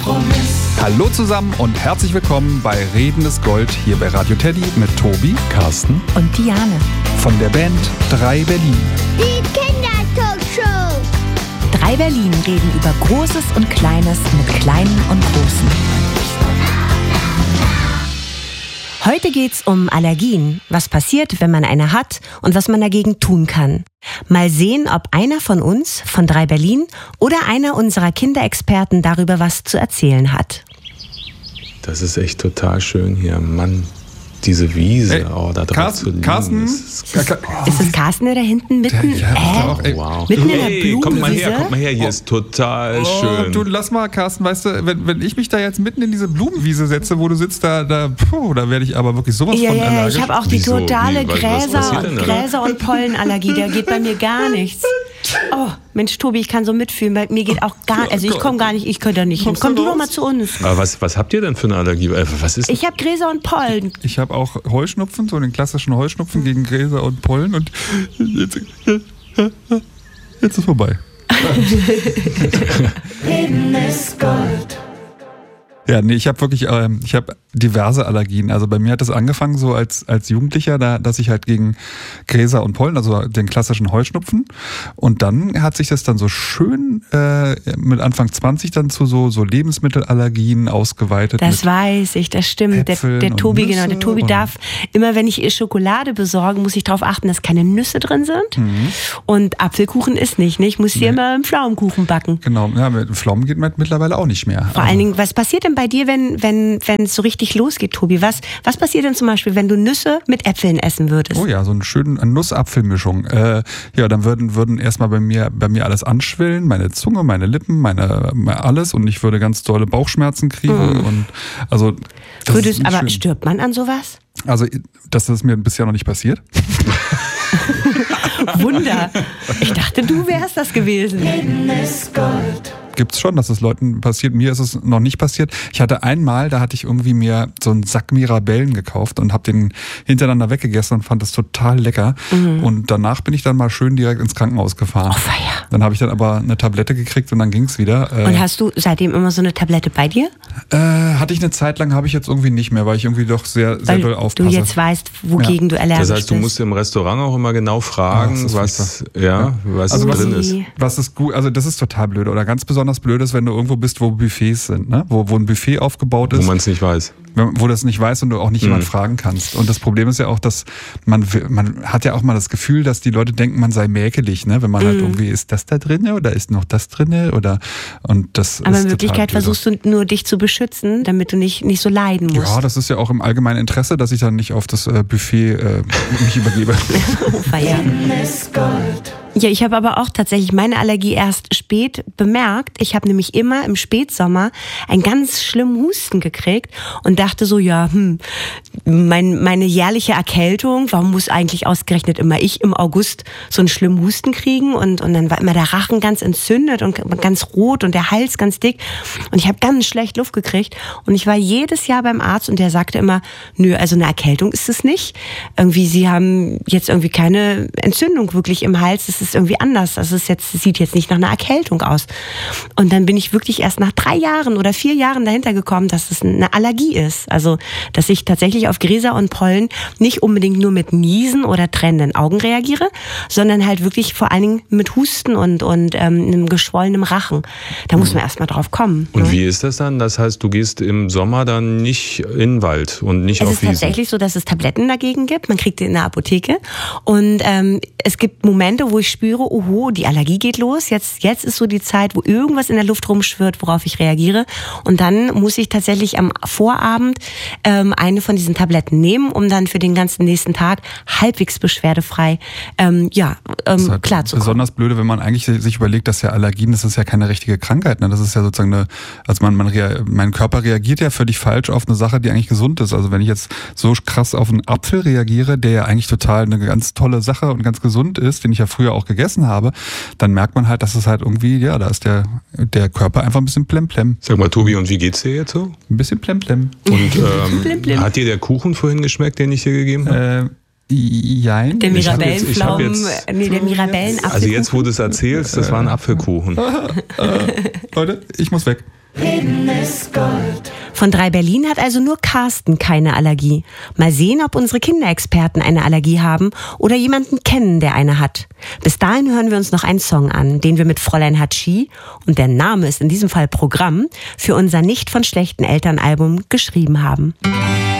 Kompromiss. Hallo zusammen und herzlich willkommen bei Redendes Gold hier bei Radio Teddy mit Tobi, Carsten und Diane von der Band 3 Berlin. Die Kindertalkshow. 3 Berlin reden über Großes und Kleines mit Kleinen und Großen. Heute geht's um Allergien, was passiert, wenn man eine hat und was man dagegen tun kann. Mal sehen, ob einer von uns, von 3 Berlin, oder einer unserer Kinderexperten darüber was zu erzählen hat. Das ist echt total schön hier, Mann. Diese Wiese, da drauf zu liegen. Carsten? Ist das Carsten, der da hinten mitten? Wow. Mitten in der Blumenwiese? Kommt mal her, hier ist total schön. Du, lass mal, Carsten, weißt du, wenn ich mich da jetzt mitten in diese Blumenwiese setze, wo du sitzt, da werde ich aber wirklich sowas von allergisch. Ich habe auch die Wieso? totale Was Gräser- und Pollenallergie, da geht bei mir gar nichts. Oh, Mensch, Tobi, ich kann so mitfühlen, weil mir geht auch gar, also ich komme gar nicht, ich könnte da nicht hin. Komm du doch mal zu uns. Aber was habt ihr denn für eine Allergie? Was ist das? Ich habe Gräser und Pollen. Ich habe auch Heuschnupfen, so den klassischen Heuschnupfen gegen Gräser und Pollen und jetzt ist vorbei. Reden ist Gold. Ja, nee, ich habe wirklich, diverse Allergien. Also bei mir hat es angefangen so als Jugendlicher, dass ich halt gegen Gräser und Pollen, also den klassischen Heuschnupfen. Und dann hat sich das dann so schön mit Anfang 20 dann zu so Lebensmittelallergien ausgeweitet. Das weiß ich, das stimmt. Der Tobi, genau, der Tobi darf immer, wenn ich Schokolade besorge, muss ich darauf achten, dass keine Nüsse drin sind. Mhm. Und Apfelkuchen ist nicht. Ich muss hier immer einen Pflaumenkuchen backen. Genau, ja, mit Pflaumen geht mittlerweile auch nicht mehr. Vor allen Dingen, was passiert denn bei dir, wenn es so richtig losgeht, Tobi? Was passiert denn zum Beispiel, wenn du Nüsse mit Äpfeln essen würdest? Oh ja, so eine schöne Nuss-Apfel-Mischung. Ja, dann würden erstmal bei mir alles anschwillen, meine Zunge, meine Lippen, meine alles, und ich würde ganz tolle Bauchschmerzen kriegen. Und also das ist aber schön. Stirbt man an sowas? Also das ist mir bisher noch nicht passiert. Wunder. Ich dachte, du wärst das gewesen. Reden ist Gold. Gibt's schon, dass es Leuten passiert. Mir ist es noch nicht passiert. Ich hatte einmal, da hatte ich irgendwie mir so einen Sack Mirabellen gekauft und habe den hintereinander weggegessen und fand es total lecker. Mhm. Und danach bin ich dann mal schön direkt ins Krankenhaus gefahren. Oh, feier. Dann habe ich dann aber eine Tablette gekriegt und dann ging's wieder. Und hast du seitdem immer so eine Tablette bei dir? Hatte ich eine Zeit lang, habe ich jetzt irgendwie nicht mehr, weil ich irgendwie doch sehr doll aufpasse. Du jetzt weißt, wogegen du allergisch bist. Das heißt, du musst im Restaurant auch immer genau fragen, was drin ist. Was ist gut, also das ist total blöd oder ganz besonders blöd ist, wenn du irgendwo bist, wo Buffets sind, ne? Wo ein Buffet aufgebaut ist. Wo man es nicht weiß. Wo du es nicht weißt und du auch nicht jemand fragen kannst. Und das Problem ist ja auch, dass man hat ja auch mal das Gefühl, dass die Leute denken, man sei mäkelig, ne? Wenn man halt irgendwie, ist das da drin oder ist noch das drin oder und das aber ist in Wirklichkeit versuchst du nur dich zu beschützen, damit du nicht so leiden musst. Ja, das ist ja auch im allgemeinen Interesse, dass ich dann nicht auf das Buffet mich übergebe. Reden ist Gold. Ja, ich habe aber auch tatsächlich meine Allergie erst spät bemerkt. Ich habe nämlich immer im Spätsommer einen ganz schlimmen Husten gekriegt und dachte so, meine jährliche Erkältung, warum muss eigentlich ausgerechnet immer ich im August so einen schlimmen Husten kriegen? Und dann war immer der Rachen ganz entzündet und ganz rot und der Hals ganz dick. Und ich habe ganz schlecht Luft gekriegt. Und ich war jedes Jahr beim Arzt und der sagte immer, nö, also eine Erkältung ist es nicht. Irgendwie, Sie haben jetzt irgendwie keine Entzündung wirklich im Hals. Das ist irgendwie anders. Das sieht jetzt nicht nach einer Erkältung aus. Und dann bin ich wirklich erst nach 3 Jahren oder 4 Jahren dahinter gekommen, dass es eine Allergie ist. Also, dass ich tatsächlich auf Gräser und Pollen nicht unbedingt nur mit Niesen oder tränenden Augen reagiere, sondern halt wirklich vor allen Dingen mit Husten und einem geschwollenen Rachen. Da muss man erst mal drauf kommen. Und wie ist das dann? Das heißt, du gehst im Sommer dann nicht in den Wald und nicht auf Wiesen? Es ist tatsächlich so, dass es Tabletten dagegen gibt. Man kriegt die in der Apotheke. Und es gibt Momente, wo ich spüre, oho, die Allergie geht los. Jetzt ist so die Zeit, wo irgendwas in der Luft rumschwirrt, worauf ich reagiere. Und dann muss ich tatsächlich am Vorabend eine von diesen Tabletten nehmen, um dann für den ganzen nächsten Tag halbwegs beschwerdefrei klar zu kommen. Besonders blöde, wenn man eigentlich sich überlegt, dass ja Allergien, das ist ja keine richtige Krankheit. Ne? Das ist ja sozusagen mein Körper reagiert ja völlig falsch auf eine Sache, die eigentlich gesund ist. Also wenn ich jetzt so krass auf einen Apfel reagiere, der ja eigentlich total eine ganz tolle Sache und ganz gesund ist, den ich ja früher auch gegessen habe, dann merkt man halt, dass es halt irgendwie, ja, da ist der Körper einfach ein bisschen plemplem. Sag mal, Tobi, und wie geht's dir jetzt so? Ein bisschen plemplem. Und hat dir der Kuchen vorhin geschmeckt, den ich dir gegeben habe? Jein. Der Mirabellenpflaumen, der Mirabellenapfelkuchen. Also jetzt, wo du es erzählst, das war ein Apfelkuchen. Leute, ich muss weg. Reden ist Gold. Von 3 Berlin hat also nur Carsten keine Allergie. Mal sehen, ob unsere Kinderexperten eine Allergie haben oder jemanden kennen, der eine hat. Bis dahin hören wir uns noch einen Song an, den wir mit Fräulein Hatschi, und der Name ist in diesem Fall Programm, für unser Nicht von schlechten Eltern Album geschrieben haben.